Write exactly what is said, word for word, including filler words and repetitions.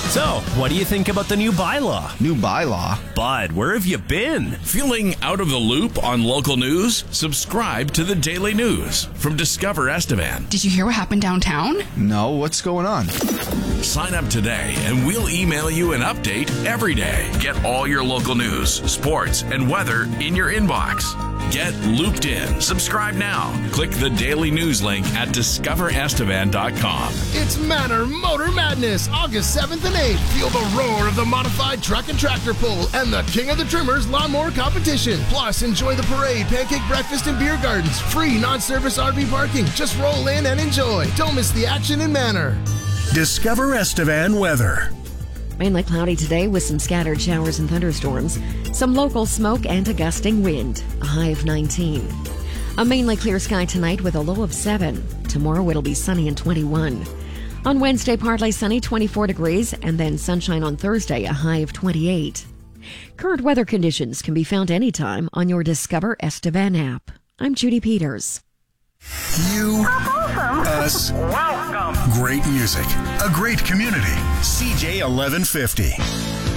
So, what do you think about the new bylaw? New bylaw? Bud, where have you been? Feeling out of the loop on local news? Subscribe to the Daily News from Discover Estevan. Did you hear what happened downtown? No, what's going on? Sign up today and we'll email you an update every day. Get all your local news, sports, and weather in your inbox. Get looped in. Subscribe now. Click the Daily News link at discover estevan dot com. It's Manor Motor Madness, August seventh and eighth. Feel the roar of the modified truck and tractor pull and the King of the Trimmers lawnmower competition. Plus, enjoy the parade, pancake breakfast, and beer gardens. Free non-service R V parking. Just roll in and enjoy. Don't miss the action in Manor. Discover Estevan weather. Mainly cloudy today with some scattered showers and thunderstorms. Some local smoke and a gusting wind. A high of nineteen. A mainly clear sky tonight with a low of seven. Tomorrow it'll be sunny and twenty-one. On Wednesday, partly sunny, twenty-four degrees, and then sunshine on Thursday, a high of twenty-eight. Current weather conditions can be found anytime on your Discover Estevan app. I'm Judy Peters. You, us, welcome. Great music, a great community. C J eleven fifty.